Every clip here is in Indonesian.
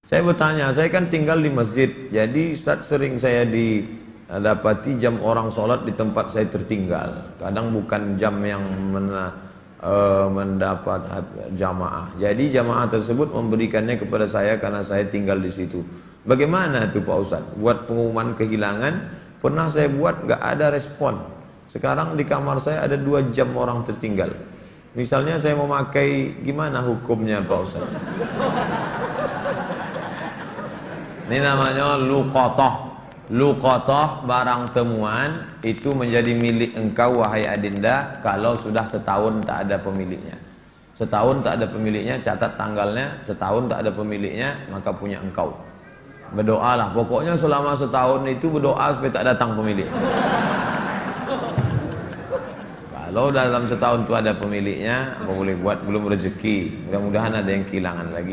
Saya bertanya, saya kan tinggal di masjid, jadi Ustaz sering saya dapati jam orang sholat di tempat saya tertinggal. Kadang bukan jam yang mendapat jamaah. Jadi jamaah tersebut memberikannya kepada saya karena saya tinggal di situ. Bagaimana itu Pak Ustaz? Buat pengumuman kehilangan, pernah saya buat nggak ada respon. Sekarang di kamar saya ada 2 jam orang tertinggal. Misalnya saya mau pakai, gimana hukumnya Pak Ustaz? Ini namanya luqatah. Luqatah, barang temuan itu menjadi milik engkau wahai adinda kalau sudah setahun tak ada pemiliknya. Setahun tak ada pemiliknya, catat tanggalnya. Setahun tak ada pemiliknya, maka punya engkau. Berdoalah, pokoknya selama setahun itu berdoa supaya tak datang pemilik. Kalau dalam setahun itu ada pemiliknya, apa boleh buat, belum rezeki. Mudah-mudahan ada yang kehilangan lagi.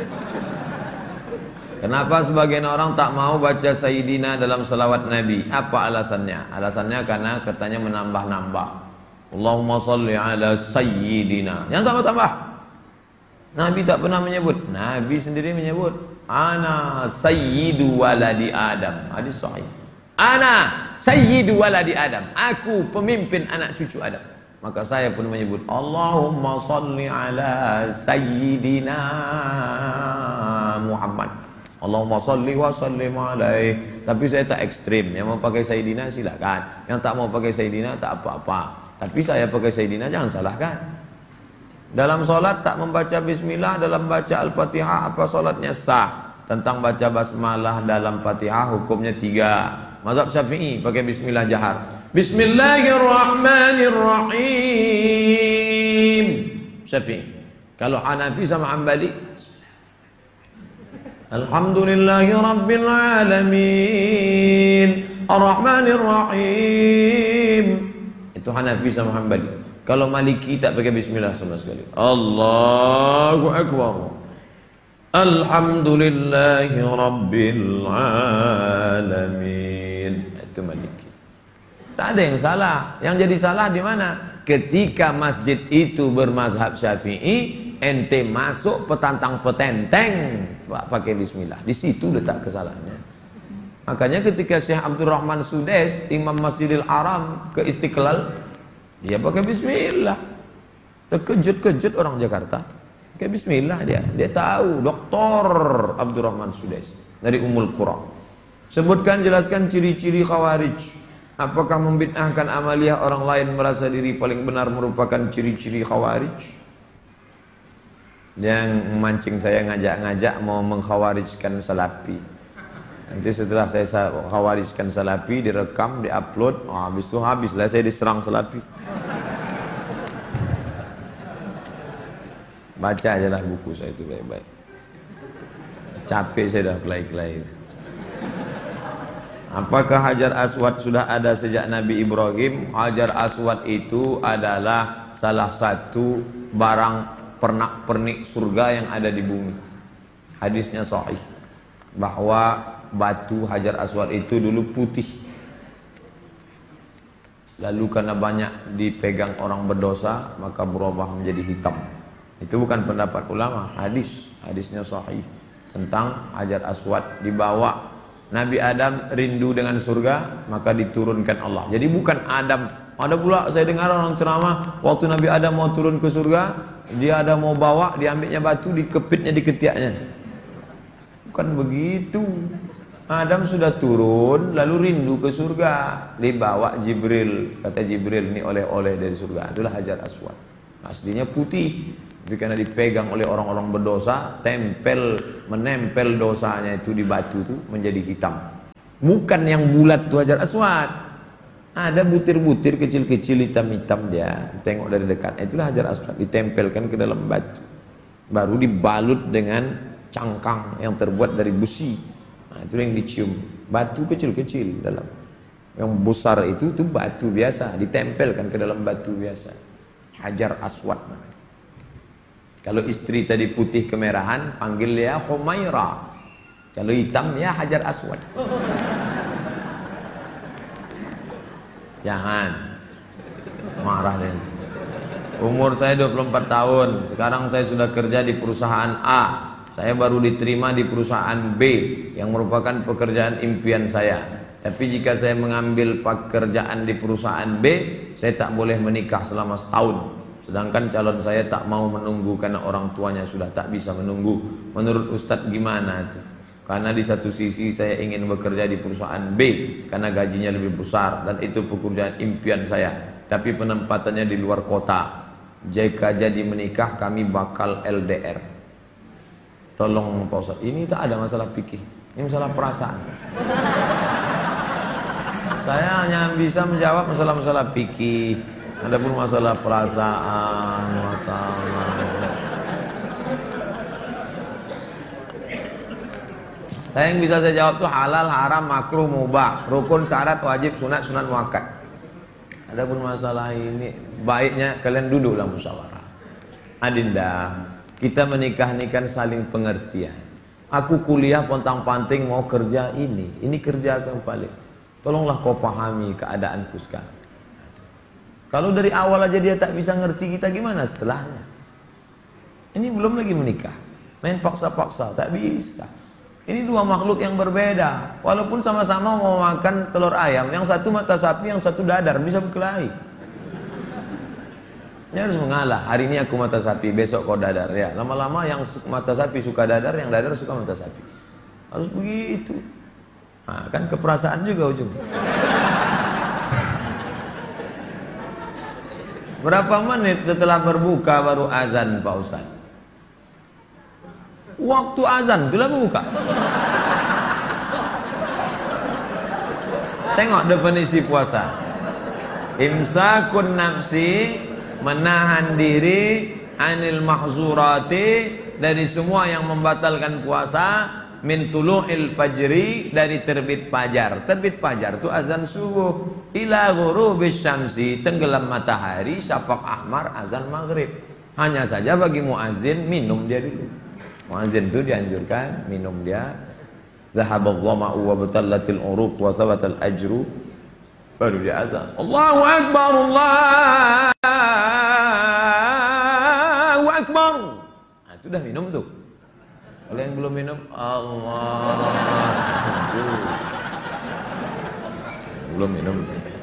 Kenapa sebagian orang tak mau baca Sayyidina dalam salawat Nabi? Apa alasannya? Alasannya karena katanya menambah-nambah. Allahumma salli ala Sayyidina. Yang tambah-tambah. Nabi tak pernah menyebut. Nabi sendiri menyebut. Ana Sayyidu waladi Adam. Hadis sahih. Ana Sayyidu waladi Adam. Aku pemimpin anak cucu Adam. Maka saya pun menyebut Allahumma salli ala Sayyidina Muhammad. Allahumma salli wa sallim alaih. Tapi saya tak ekstrim. Yang mau pakai Sayyidina silakan. Yang tak mau pakai Sayyidina tak apa-apa. Tapi saya pakai Sayyidina jangan salahkan. Dalam solat tak membaca bismillah dalam baca Al-Fatihah, apa solatnya sah? Tentang baca basmalah dalam Fatihah hukumnya 3. Mazhab Syafi'i pakai bismillah jahar. Bismillahirrahmanirrahim. Syafi'i. Kalau Hanafi sama Hambali, Alhamdulillahi Rabbil Alamin Ar-Rahmanir-Rahim. Itu Hanafi sama Hambali. Kalau Maliki tak pakai bismillah sama sekali. Allahu Akbar. Alhamdulillahi Rabbil Alamin. Itu Maliki. Tak ada yang salah. Yang jadi salah di mana? Ketika masjid itu bermazhab Syafi'i, ente masuk petantang petenteng pakai bismillah. Di situ letak kesalahannya. Makanya ketika Syekh Abdurrahman Sudes, Imam Masjidil Haram ke Istiqlal, dia pakai bismillah. Terkejut-kejut orang Jakarta. Pakai bismillah dia. Dia tahu Dr. Abdurrahman Sudes dari Ummul Qura. Sebutkan, jelaskan ciri-ciri Khawarij. Apakah membid'ahkan amaliyah orang lain merasa diri paling benar merupakan ciri-ciri Khawarij? Yang memancing saya ngajak-ngajak mau mengkhawarijkan Salafi. Nanti setelah saya khawarijkan Salafi, direkam, diupload, habis itu habislah saya diserang Salafi. Baca aja lah buku saya itu baik-baik. Capek saya dah kelai-kelai itu. Apakah Hajar Aswad sudah ada sejak Nabi Ibrahim? Hajar Aswad itu adalah salah satu barang pernak-pernik surga yang ada di bumi. Hadisnya sahih bahwa batu Hajar Aswad itu dulu putih, lalu karena banyak dipegang orang berdosa maka berubah menjadi hitam. Itu bukan pendapat ulama, hadisnya sahih tentang Hajar Aswad. Dibawa Nabi Adam rindu dengan surga, maka diturunkan Allah. Jadi bukan Adam. Ada pula saya dengar orang ceramah, waktu Nabi Adam mau turun ke surga, dia ada mau bawa, diambilnya batu, dikepitnya di ketiaknya. Bukan begitu. Adam sudah turun, lalu rindu ke surga, dibawa Jibril. Kata Jibril, ini oleh-oleh dari surga. Itulah Hajar Aswad. Aslinya putih, tapi karena dipegang oleh orang-orang berdosa, menempel dosanya itu di batu itu menjadi hitam. Bukan yang bulat itu Hajar Aswad. Ada butir-butir kecil-kecil hitam-hitam dia. Tengok dari dekat. Itulah Hajar Aswad. Ditempelkan ke dalam batu. Baru dibalut dengan cangkang yang terbuat dari besi. Nah, itu yang dicium. Batu kecil-kecil dalam. Yang besar itu batu biasa. Ditempelkan ke dalam batu biasa. Hajar Aswad. Kalau istri tadi putih kemerahan, panggil dia Humaira. Kalau hitam ya Hajar Aswad. Jangan marah deh. Umur saya 24 tahun. Sekarang saya sudah kerja di perusahaan A. saya baru diterima di perusahaan B yang merupakan pekerjaan impian saya. Tapi jika saya mengambil pekerjaan di perusahaan B, saya tak boleh menikah selama setahun. Sedangkan calon saya tak mau menunggu karena orang tuanya sudah tak bisa menunggu. Menurut Ustadz gimana itu? Karena di satu sisi saya ingin bekerja di perusahaan B karena gajinya lebih besar dan itu pekerjaan impian saya. Tapi penempatannya di luar kota. Jika jadi menikah kami bakal LDR. Tolong Pak Ustadz, ini tak ada masalah fikih, ini masalah perasaan. Saya hanya bisa menjawab masalah-masalah fikih. Adapun masalah perasaan, saya yang bisa saya jawab tuh halal, haram, makruh, mubah, rukun, syarat, wajib, sunat, sunat muakkad. Adapun masalah ini baiknya kalian duduklah musyawarah. Adinda, kita menikah ini kan saling pengertian. Aku kuliah pontang-panting mau kerja ini kerja kembali. Tolonglah kau pahami keadaanku sekarang. Kalau dari awal aja dia tak bisa ngerti kita, gimana setelahnya? Ini belum lagi menikah, main paksa-paksa, tak bisa. Ini dua makhluk yang berbeda. Walaupun sama-sama mau makan telur ayam, yang satu mata sapi, yang satu dadar, bisa berkelahi. Ini harus mengalah. Hari ini aku mata sapi, besok kau dadar. Ya, lama-lama yang mata sapi suka dadar, yang dadar suka mata sapi. Harus begitu. Nah, kan keperasaan juga ujung. Berapa menit setelah berbuka baru azan Pak Ustaz? Waktu azan itulah berbuka. Tengok definisi puasa. Imsakun nafsi, menahan diri, anil mahzurati, dari semua yang membatalkan puasa. Min tulu'il fajri, dari terbit fajar. Terbit fajar itu azan subuh. Ila ghurubis syamsi, tenggelam matahari, syafaq ahmar, azan maghrib. Hanya saja bagi muazin minum dia dulu. Muazin itu dianjurkan minum dia. Zahabadh dhama'u wa batallatil uruq wa thabatal ajru, baru dia azan. Allahu akbar, Allahu akbar. Nah, itu dah minum tuh. Kalau yang belum minum, Allah, belum minum.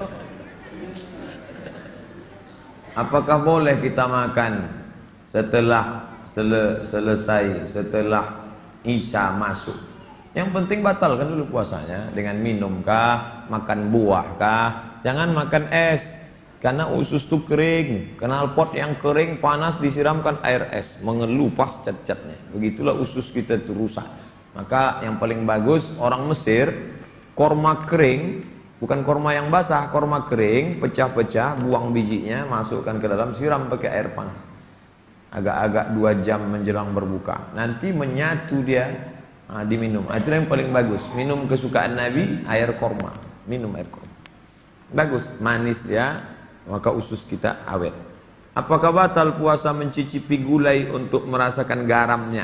Apakah boleh kita makan setelah selesai, setelah Isya masuk? Yang penting batalkan dulu puasanya dengan minum kah, makan buah kah. Jangan makan es, karena usus itu kering. Knalpot yang kering panas disiramkan air es, mengelupas cat-catnya. Begitulah usus kita itu rusak. Maka yang paling bagus orang Mesir, korma kering, bukan korma yang basah, korma kering, pecah-pecah, buang bijinya, masukkan ke dalam, siram pakai air panas. Agak-agak 2 jam menjelang berbuka. Nanti menyatu dia, diminum. Itu yang paling bagus. Minum kesukaan Nabi, air korma. Minum air korma. Bagus, manis dia. Maka usus kita awet. Apakah batal puasa mencicipi gulai untuk merasakan garamnya?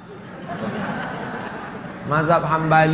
Mazhab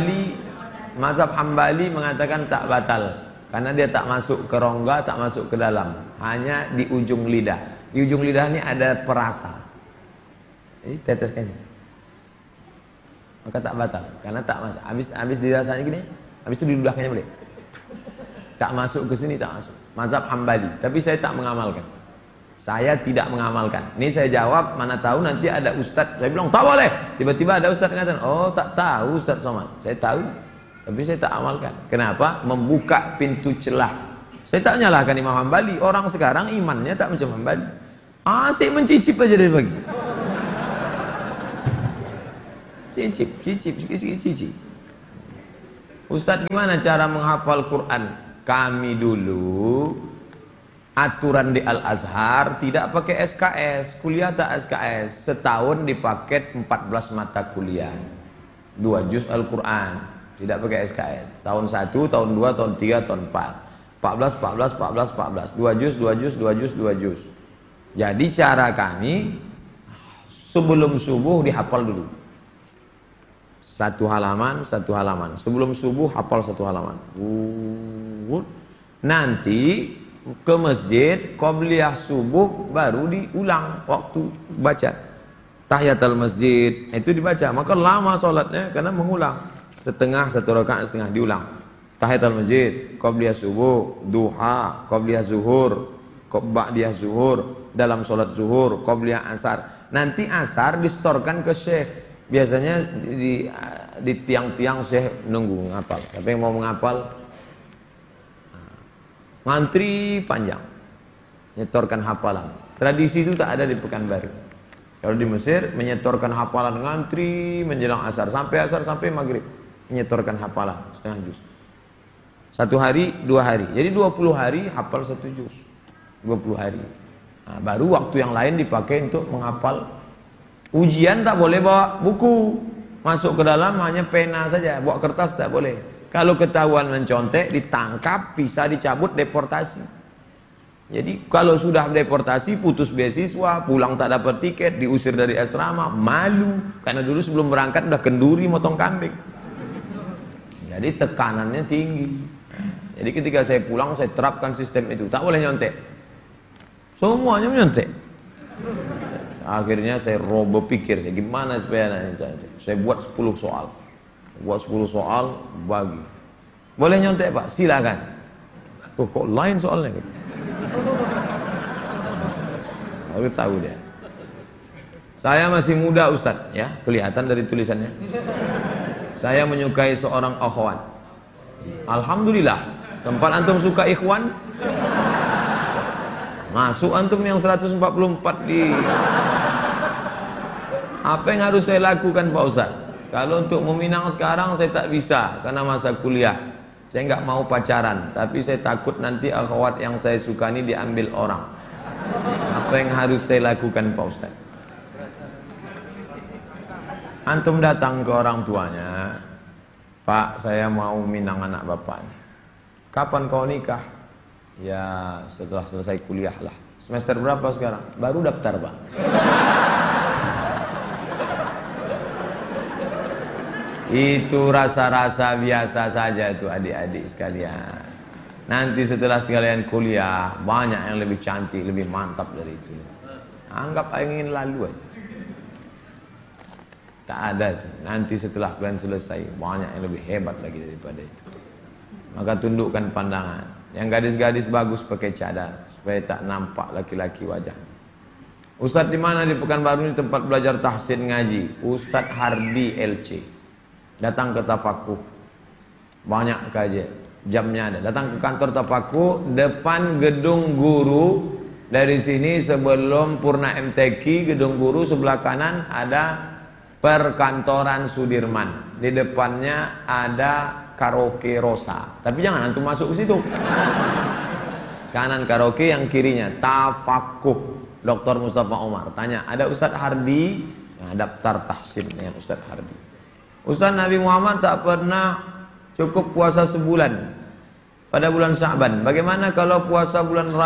Hambali mengatakan tak batal, karena dia tak masuk ke rongga, tak masuk ke dalam, hanya di ujung lidah. Di ujung lidah ini ada perasa. Jadi teteskan. Maka tak batal, karena tak masuk. Habis dirasanya gini, habis itu di ludahnya boleh. Tak masuk ke sini, tak masuk. Mazhab Hambali, tapi saya tak mengamalkan. Saya tidak mengamalkan. Ini saya jawab, mana tahu nanti ada ustadz. Saya bilang tak boleh. Tiba-tiba ada ustadz mengatakan, oh tak tahu Ustadz Somad. Saya tahu, tapi saya tak amalkan. Kenapa? Membuka pintu celah. Saya tak menyalahkan Imam Hambali. Orang sekarang imannya tak macam Hambali. Asik mencicip aja dari pagi. Cicip. Ustadz, gimana cara menghafal Quran? Kami dulu aturan di Al-Azhar tidak pakai SKS, kuliah tak SKS, setahun dipaket 14 mata kuliah, 2 juz Al-Quran, tidak pakai SKS, tahun 1, tahun 2, tahun 3, tahun 4, 14, 2 juz. Jadi cara kami sebelum subuh dihafal dulu. Satu halaman. Sebelum subuh hafal 1 halaman. Nanti ke masjid, qobliyah subuh baru diulang waktu baca. tahiyatul masjid itu dibaca, maka lama sholatnya karena mengulang setengah, satu rakaat setengah diulang. Tahiyatul masjid, qabliyah subuh, duha, qabliyah zuhur, ba'diyah zuhur, dalam sholat zuhur, qabliyah asar. Nanti asar distorkan ke syekh. Biasanya di tiang-tiang syekh nunggu ngapal. Siapa yang mau menghafal? Ngantri panjang, nyetorkan hafalan. Tradisi itu tak ada di Pekanbaru. Kalau di Mesir menyetorkan hafalan, ngantri menjelang asar sampai maghrib, menyetorkan hafalan setengah juz. 1 hari 2 hari, jadi 20 hari hafal 1 juz, 20 hari. Nah, baru waktu yang lain dipakai untuk menghafal. Ujian tak boleh bawa buku, masuk ke dalam hanya pena saja, bawa kertas tak boleh. Kalau ketahuan mencontek, ditangkap, bisa dicabut, deportasi. Jadi kalau sudah deportasi, putus beasiswa, pulang tak dapat tiket, diusir dari asrama, malu. Karena dulu sebelum berangkat udah kenduri motong kambing. Jadi tekanannya tinggi. Jadi ketika saya pulang, saya terapkan sistem itu, tak boleh nyontek. Semuanya menyontek. Akhirnya saya berpikir, gimana supaya saya buat 10 soal. Buat 10 soal, bagi. Boleh nyontek Pak? Silakan. Oh, kok lain soalnya? Baru tahu dia. Saya masih muda Ustadz, ya, kelihatan dari tulisannya. Saya menyukai seorang akhwat. Alhamdulillah. Sempat antum suka ikhwan? Masuk antum yang 144 di. Apa yang harus saya lakukan Pak Ustaz? Kalau untuk meminang sekarang saya tak bisa karena masa kuliah. Saya nggak mau pacaran, tapi saya takut nanti akhwat yang saya suka ini diambil orang. Apa yang harus saya lakukan Pak Ustaz? Antum datang ke orang tuanya, Pak, saya mau minang anak bapak. Kapan kau nikah? Ya setelah selesai kuliah lah. Semester berapa sekarang? Baru daftar Pak. Itu rasa-rasa biasa saja itu adik-adik sekalian. Nanti setelah sekalian kuliah, banyak yang lebih cantik, lebih mantap dari itu. Anggap ingin lalu aja. Tak ada. Nanti setelah kalian selesai, banyak yang lebih hebat lagi daripada itu. Maka tundukkan pandangan. Yang gadis-gadis bagus pakai cadar supaya tak nampak laki-laki wajah. Ustadz di mana di Pekanbaru ini tempat belajar tahsin ngaji? Ustadz Hardi LC. Datang ke Tafakuh. Banyak kajian. Jamnya ada. Datang ke kantor Tafakuh depan gedung guru. Dari sini sebelum Purna MTQ, gedung guru sebelah kanan ada perkantoran Sudirman. Di depannya ada karaoke Rosa. Tapi jangan antum masuk ke situ. Kanan karaoke, yang kirinya Tafakuh. Dr. Mustafa Omar. Tanya, ada Ustadz Hardi? Nah, daftar tahsin dengan Ustadz Hardi. Ustadz, Nabi Muhammad tak pernah cukup puasa sebulan pada bulan Sya'ban. Bagaimana kalau puasa bulan